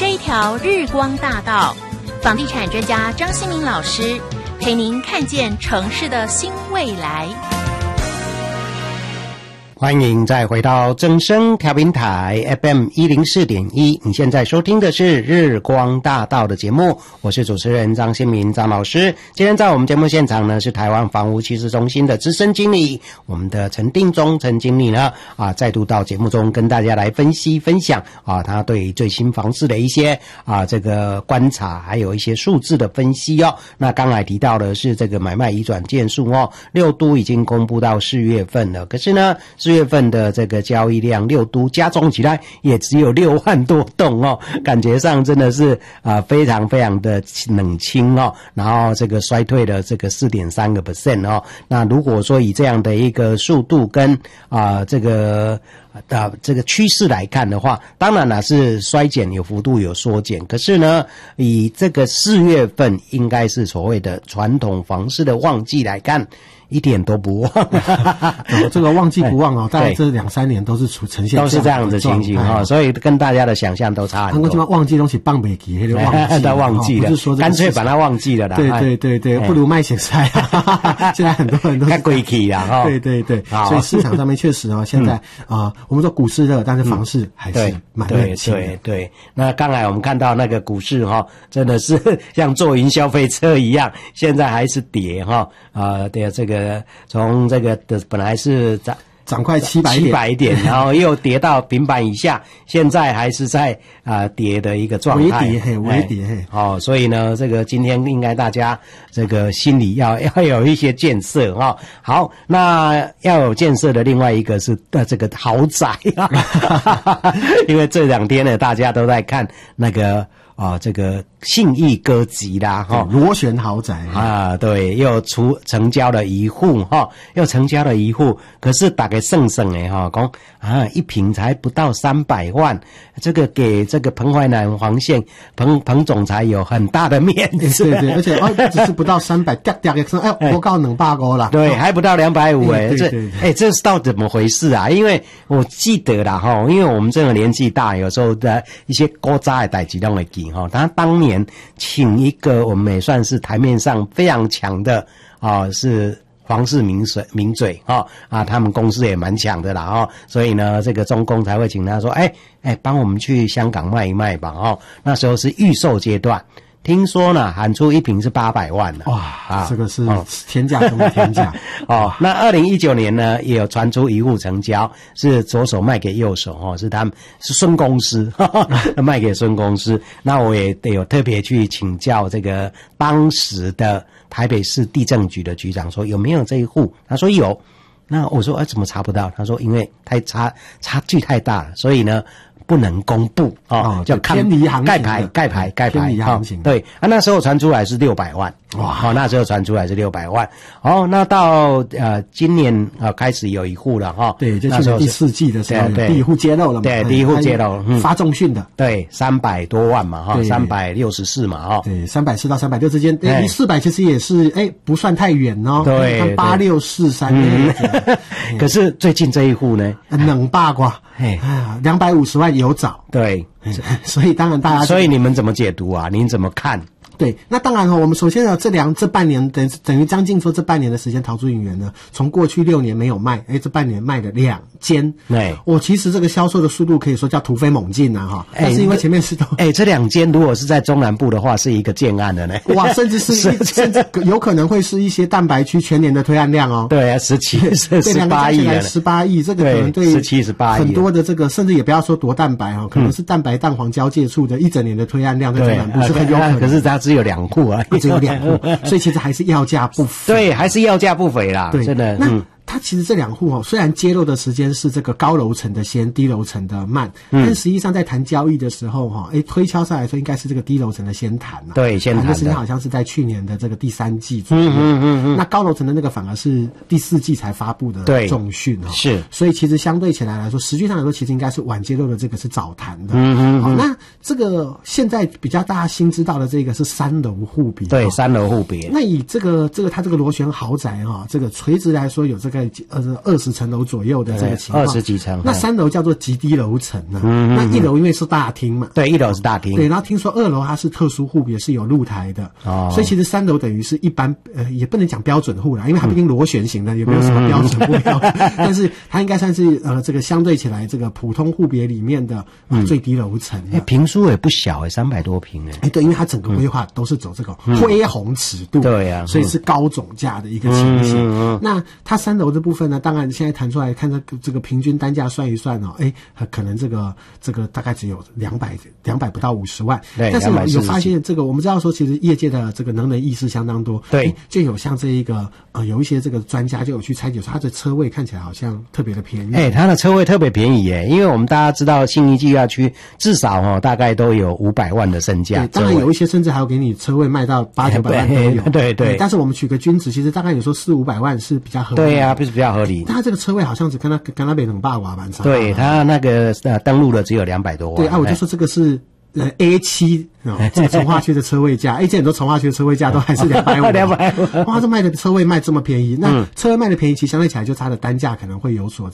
这一条日光大道，房地产专家张新民老师陪您看见城市的新未来。 欢迎再回到正声调频台 FM104.1， 你现在收听的是日光大道的节目，我是主持人张新民张老师。今天在我们节目现场呢是台湾房屋趋势中心的资深经理，我们的陈定中陈经理呢再度到节目中跟大家来分析分享他对最新房市的一些这个观察，还有一些数字的分析哦。那刚才提到的是这个买卖移转件数6都已经公布到4月份了，可是呢4月份的这个交易量6都加总起来也只有6万多栋感觉上真的是非常非常的冷清然后这个衰退了这个 4.3% 那如果说以这样的一个速度跟这个趋势来看的话，当然啦是衰减有幅度有缩减，可是呢以这个4月份应该是所谓的传统房市的旺季来看，一点都不旺这个旺季不旺大概这2-3年都是呈现都是这样的情形所以跟大家的想象都差很多。 他们旺季东西放不起都忘记了， 不是说干脆把它忘记了啦。 对不如卖咸菜现在很多人都是归期啦对所以市场上面确实现在我们说股市热，但是房市还是蛮冷清的。 对，那刚才我们看到那个股市真的是像坐云消费车一样，现在还是跌对这个从这个的本来是涨快700 点然后又跌到平板以下，现在还是在跌的一个状态， 微跌所以呢这个今天应该大家这个心里要有一些建设好，那要有建设的另外一个是这个豪宅因为这2天呢大家都在看那个这个信义歌集啦螺旋豪宅对，又成交了一户可是大概剩的说一坪才不到300万，这个给这个彭淮南黄县彭总裁有很大的面子。 对，而且只是不到300我告250啦， 对，还不到250这是到底怎么回事啊？因为我记得啦因为我们这个年纪大，有时候的一些古早的事情都会记他当年请一个我们也算是台面上非常强的是黄氏名嘴他们公司也蛮强的啦所以呢这个中共才会请他说帮我们去香港卖一卖吧那时候是预售阶段，听说呢喊出一坪是800万了。 哇这个是天价中的天价那2019年呢也有传出一户成交，是左手卖给右手是他们是孙公司卖给孙公司。那我也得有特别去请教这个当时的台北市地政局的局长说有没有这一户，他说有。那我说怎么查不到，他说因为差距太大了，所以呢不能公布叫偏离行情， 盖牌偏离行情。 对那时候传出来是600万哇那时候传出来是600万那到今年开始有一户了对，就去年第4季的时候第一户揭露了嘛。 对，第一户揭露发重讯的。 对，300多万嘛364嘛对，340到360之间离400其实也是不算太远对 ，8643 可是最近这一户呢冷八卦250万有找。 对， 所以当然大家所以你们怎么解读您怎么看？ 对，那当然我们首先这半年等于将近说这半年的时间，陶朱隐园呢，从过去6年没有卖，这半年卖了2间。对，其实这个销售的速度可以说叫突飞猛进但是因为前面是都这2间如果是在中南部的话，是一个建案的呢。 哇，甚至有可能会是一些蛋白区全年的推案量对18亿了 ，18亿，这个可能对 17-18亿很多的这个，甚至也不要说多蛋白可能是蛋白蛋黄交界处的一整年的推案量在中南部是很有可能。 可是它只有2户只有2户，所以其实还是要价不菲。 对，还是要价不菲啦，真的。 它其实这2户虽然揭露的时间是这个高楼层的先，低楼层的慢，但实际上在谈交易的时候推敲上来说应该是这个低楼层的先谈对，先谈的时间好像是在去年的这个第3季左右。那高楼层的那个反而是第4季才发布的重讯是， 所以其实相对起来说，实际上来说其实应该是晚揭露的这个是早谈的。那这个现在比较大家新知道的这个是3楼户别。 对，3楼户别。 那以它这个螺旋豪宅这个垂直来说有这个概20层楼左右的这个情况 ，20几层。 那3楼叫做极低楼层啊，那1楼因为是大厅嘛， 对，1楼是大厅， 对，然后听说2楼它是特殊户，也是有露台的，所以其实3楼等于是一般也不能讲标准户啦，因为它毕竟螺旋形的，也没有什么标准不标准，但是它应该算是这个相对起来这个普通户别里面的最低楼层。 坪数也不小300多坪对，因为它整个规划都是走这个恢宏尺度， 对啊， 所以是高总价的一个情形。那它3楼的部分呢，当然现在谈出来看这个平均单价算一算可能这个大概只有200不到50万，但是有发现这个我们知道说，其实业界的这个能人异士相当多， 对， 就有像这一个有一些这个专家就有去拆解说，它的车位看起来好像特别的便宜， 它的车位特别便宜因为我们大家知道信义计划区至少大概都有500万的身价， 对，当然有一些甚至还有给你车位卖到800-900万都有， 对， 但是我们取个均值，其实大概有时候400-500万是比较合理的， 对啊，不是比较合理。 但它这个车位好像只跟它北冷霸瓦蛮差， 对，它那个登录的只有200多万， 对我就说这个是A7这个从化区的车位价，这很多从化区的车位价都还是250，哇，这卖的车位卖这么便宜，那车位卖的便宜，其实相对起来就它的单价可能会有所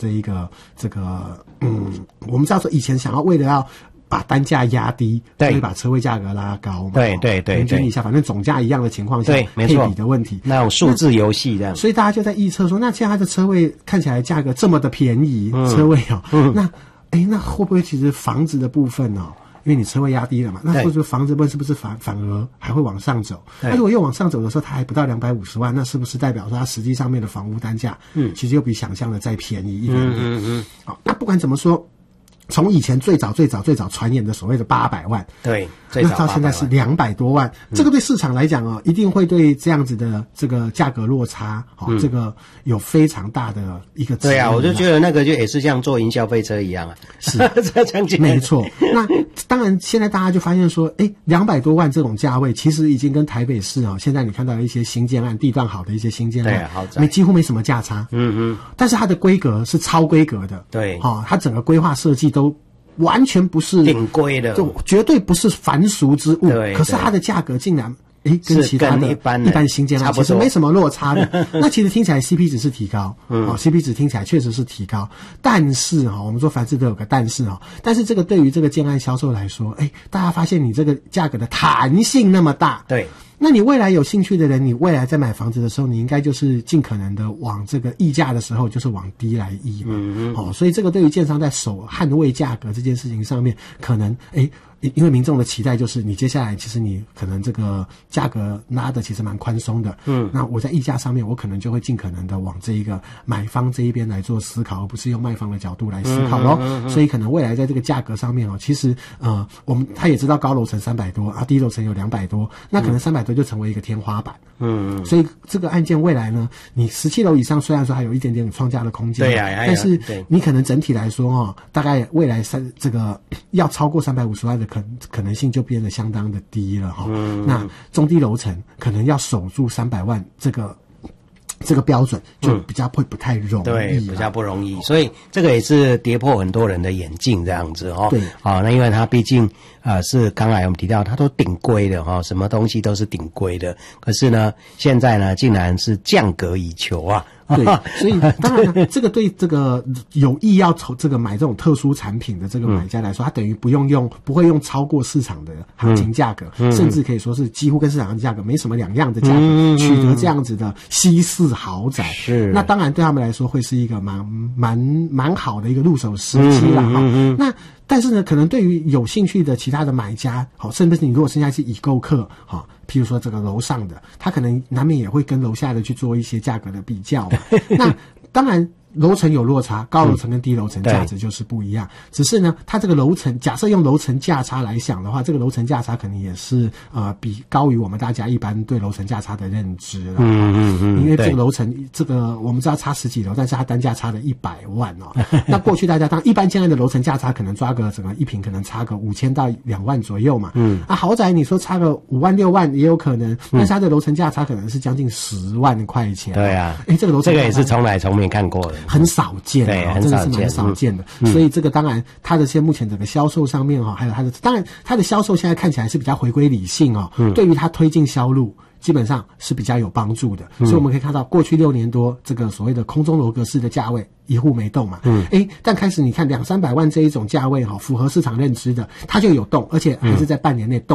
我们知道说以前想要为了要把单价压低，所以把车位价格拉高嘛， 对， 平均一下，反正总价一样的情况下， 对，没错， 配比的问题， 那种数字游戏这样， 所以大家就在预测说，那现在它的车位看起来价格这么的便宜，车位那会不会其实房子的部分因为你车位压低了嘛，那或者房子部分是不是反而还会往上走？那如果又往上走的时候，它还不到250万，那是不是代表说它实际上面的房屋单价，其实又比想象的再便宜一点点？好，那不管怎么说，从以前最早传言的所谓的800万， 对， 那到现在是200多万，这个对市场来讲一定会对这样子的这个价格落差，这个有非常大的一个对啊，我就觉得那个就也是像坐营消费车一样是没错。那当然，现在大家就发现说，200多万这种价位，其实已经跟台北市现在你看到的一些新建案，地段好的一些新建案， 豪宅， 几乎没什么价差。但是它的规格是超规格的， 对， 它整个规划设计都完全不是顶规的， 就绝对不是凡俗之物。可是它的价格竟然跟其他的一般新建案其实没什么落差的。那其实听起来 CP 值是提高，CP 值听起来确实是提高。但是我们说凡事都有个但是但是这个对于这个建案销售来说，大家发现你这个价格的弹性那么大， 对。 那你未来有兴趣的人，你未来在买房子的时候，你应该就是尽可能的往这个议价的时候，就是往低来议嘛。所以这个对于建商在守捍卫价格这件事情上面，可能因为民众的期待就是你接下来其实你可能这个价格拉的其实蛮宽松的，那我在议价上面我可能就会尽可能的往这一个买方这一边来做思考，而不是用卖方的角度来思考咯。所以可能未来在这个价格上面其实他也知道高楼层300多低楼层有200多，那可能300多就成为一个天花板。所以这个案件未来呢，你17楼以上虽然说还有一点点创价的空间，但是你可能整体来说大概未来这个要超过350万的可能性就变得相当的低了那中低楼层可能要守住300万这个标准就比较会不太容易， 对，比较不容易，所以这个也是跌破很多人的眼镜这样子对， 那因为它毕竟是刚才我们提到它都顶规的什么东西都是顶规的，可是呢现在呢竟然是降格以求对，所以当然呢，这个对这个有意要这个买这种特殊产品的这个买家来说，他等于不会用超过市场的行情价格，甚至可以说是几乎跟市场的价格没什么两样的价格，取得这样子的西式豪宅。 是， 那当然对他们来说会是一个蛮好的一个入手时机啦。那但是呢，可能对于有兴趣的其他的买家，甚至是你如果现在是已购客，譬如说这个楼上的，他可能难免也会跟楼下的去做一些价格的比较嘛。那当然楼层有落差，高楼层跟低楼层价值就是不一样。只是呢，它这个楼层，假设用楼层价差来想的话，这个楼层价差可能也是比高于我们大家一般对楼层价差的认知了。因为这个楼层，这个我们知道差10几楼，但是它单价差了100万那过去大家当一般现在的楼层价差可能抓个整个一坪可能差个5000到2万左右嘛。豪宅你说差个5万6万也有可能，但是它的楼层价差可能是将近10万块钱。 对啊， 这个楼层这个也是从来没看过的。 很少见， 对， 真的是蛮少见的。所以这个当然，它的现在目前整个销售上面还有它的，当然它的销售现在看起来是比较回归理性对于它推进销路， 基本上是比较有帮助的。所以我们可以看到过去6年多这个所谓的空中楼阁式的价位一户没动嘛，但开始你看200-300万这一种价位符合市场认知的，它就有动，而且还是在半年内动